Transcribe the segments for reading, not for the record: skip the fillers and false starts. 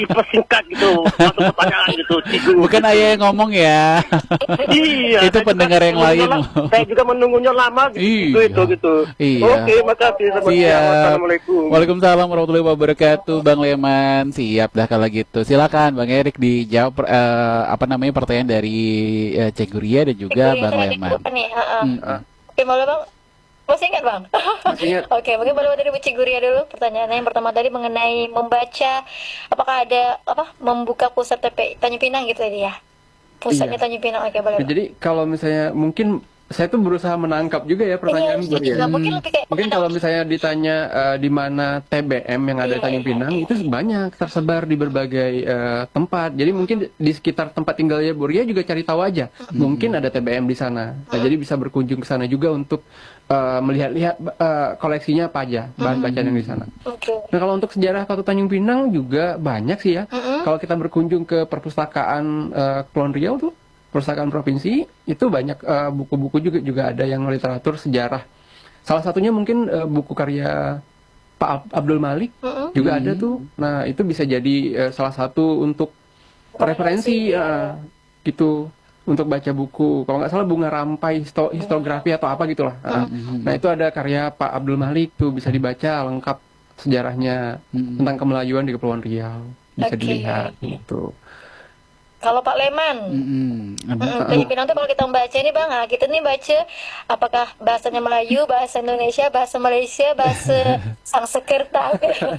dipersingkat gitu, satu pertanyaan gitu, Cigu. Bukan ayah yang ngomong ya. Iya. Itu pendengar yang lain. Saya juga menunggunya lama gitu, Iya. gitu. Iya. Oke, makasih. Selamat siang. Siap. Wassalamualaikum. Waalaikumsalam warahmatullahi wabarakatuh, Bang Leman. Siap dah kalau gitu. Silakan Bang Erik dijawab apa namanya pertanyaan dari Cek Guria dan juga Bang Leman. Oke, boleh Bang? Masih ingat Bang? Masih ingat. Oke, mungkin boleh dari Bu Ciguria dulu. Pertanyaannya yang pertama tadi mengenai membaca, apakah ada membuka pusat Tanjung Pinang gitu tadi ya? Pusatnya Tanjung Pinang, oke boleh Bang. Jadi kalau misalnya mungkin saya tuh berusaha menangkap juga ya pertanyaan Mungkin kalau misalnya ditanya di mana TBM yang ada di Tanjung Pinang itu banyak tersebar di berbagai tempat. Jadi mungkin di sekitar tempat tinggalnya Bu Ria juga cari tahu aja. Mungkin ada TBM di sana. Nah, jadi bisa berkunjung ke sana juga untuk melihat-lihat koleksinya apa aja, bahan bacaan yang di sana. Nah, kalau untuk sejarah Kota Tanjung Pinang juga banyak sih ya. Kalau kita berkunjung ke perpustakaan Kepulauan Riau tuh, perpustakaan provinsi itu banyak buku-buku juga ada yang literatur sejarah. Salah satunya mungkin buku karya Pak Abdul Malik juga ada tuh. Nah, itu bisa jadi salah satu untuk referensi gitu untuk baca buku. Kalau nggak salah Bunga Rampai Histografi atau apa gitulah. Nah, itu ada karya Pak Abdul Malik tuh bisa dibaca lengkap sejarahnya tentang kemelayuan di Kepulauan Riau. Bisa dilihat gitu. Kalau Pak Leman, Tanjung Pinang tuh kalau kita membaca ini Bang, kita nih baca apakah bahasanya Melayu, bahasa Indonesia, bahasa Malaysia, bahasa Sangsekerta.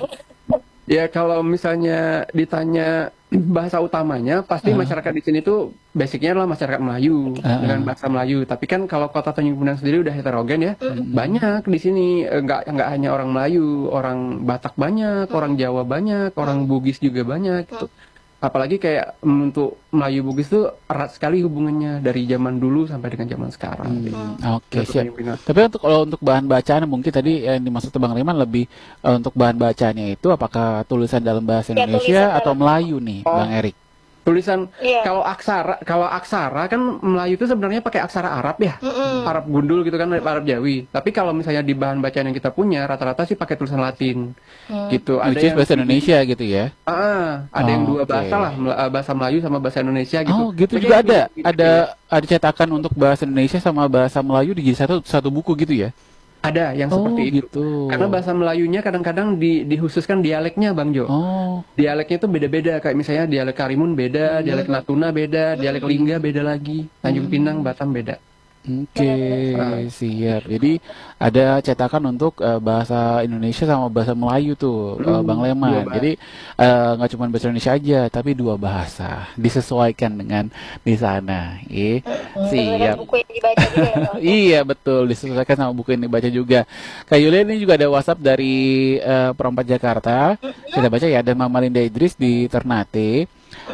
Ya kalau misalnya ditanya bahasa utamanya, pasti masyarakat di sini tuh basicnya adalah masyarakat Melayu dengan bahasa Melayu. Tapi kan kalau Kota Tanjung Pinang sendiri udah heterogen ya, banyak di sini nggak hanya orang Melayu, orang Batak banyak, orang Jawa banyak, orang Bugis juga banyak gitu. Apalagi kayak untuk Melayu Bugis tuh erat sekali hubungannya dari zaman dulu sampai dengan zaman sekarang. Oke, siap. Tapi kalau untuk bahan bacaan mungkin tadi yang dimaksud Bang Leman lebih untuk bahan bacaannya itu apakah tulisan dalam bahasa Indonesia atau Melayu nih, Bang Erik? Tulisan kalau aksara kan Melayu itu sebenarnya pakai aksara Arab ya, Arab gundul gitu kan, Arab Jawi. Tapi kalau misalnya di bahan bacaan yang kita punya rata-rata sih pakai tulisan Latin, gitu. Ada yang bahasa Indonesia gitu ya? Ada yang dua bahasa lah, bahasa Melayu sama bahasa Indonesia gitu. Oh gitu juga ada, ada cetakan untuk bahasa Indonesia sama bahasa Melayu di satu buku gitu ya? Ada yang seperti itu. Karena bahasa Melayunya kadang-kadang dikhususkan dialeknya, Bang Jo. Dialeknya itu beda-beda. Kayak misalnya dialek Karimun beda, dialek Natuna beda, dialek Lingga beda lagi. Tanjung Pinang, Batam beda. Oke, siap. Jadi ada cetakan untuk bahasa Indonesia sama bahasa Melayu tuh, Bang Leman. Jadi nggak cuma bahasa Indonesia aja, tapi dua bahasa disesuaikan dengan di sana. Siap. Buku yang dibaca juga ya, Bang? Iya betul, disesuaikan sama buku yang dibaca juga. Kak Yulia ini juga ada WhatsApp dari Perempat Jakarta. Kita baca ya, ada Mama Linda Idris di Ternate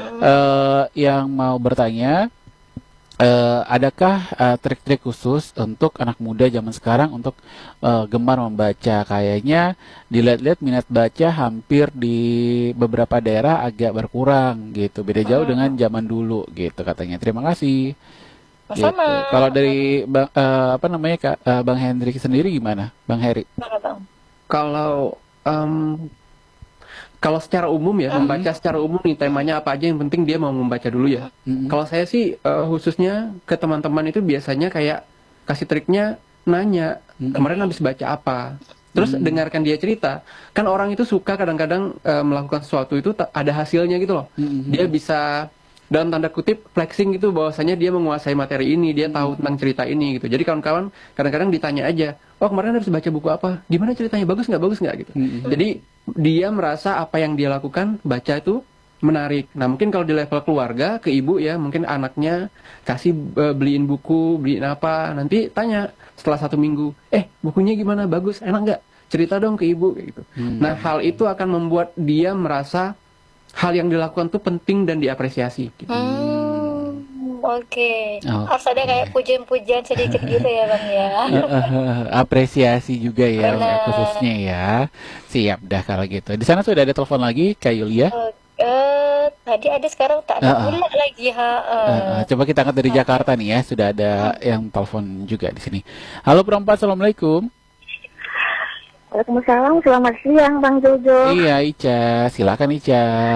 yang mau bertanya. Adakah trik-trik khusus untuk anak muda zaman sekarang untuk gemar membaca? Kayaknya dilihat-lihat minat baca hampir di beberapa daerah agak berkurang gitu. Beda jauh dengan zaman dulu gitu katanya. Terima kasih. Gitu. Kalau dari Bang Hendrik sendiri gimana, Bang Heri? Kalau secara umum ya, membaca secara umum nih temanya apa aja, yang penting dia mau membaca dulu ya. Kalau saya sih khususnya ke teman-teman itu biasanya kayak kasih triknya nanya, kemarin habis baca apa. Terus dengarkan dia cerita. Kan orang itu suka kadang-kadang melakukan sesuatu itu ada hasilnya gitu loh. Dia bisa dalam tanda kutip flexing gitu bahwasanya dia menguasai materi ini, dia tahu tentang cerita ini gitu. Jadi kawan-kawan kadang-kadang ditanya aja, oh kemarin habis baca buku apa? Gimana ceritanya? Bagus nggak gitu. Jadi dia merasa apa yang dia lakukan baca itu menarik. Nah mungkin kalau di level keluarga ke ibu ya, mungkin anaknya kasih beliin buku, beliin apa, nanti tanya setelah 1 minggu, bukunya gimana? Bagus, enak nggak? Cerita dong ke ibu kayak gitu. Nah hal itu akan membuat dia merasa hal yang dilakukan tuh penting dan diapresiasi gitu. Oke. Harus ada kayak pujian-pujian sedikit gitu ya Bang ya. Apresiasi juga ya khususnya ya. Siap dah kalau gitu. Di sana sudah ada telepon lagi Kak Yulia. Tadi ada, sekarang tak ada pula lagi. Coba kita angkat dari Jakarta nih ya. Sudah ada yang telepon juga di sini. Halo Perempat, Assalamualaikum. Waalaikumsalam, selamat siang Bang Jojo. Iya Ica, silakan Ica.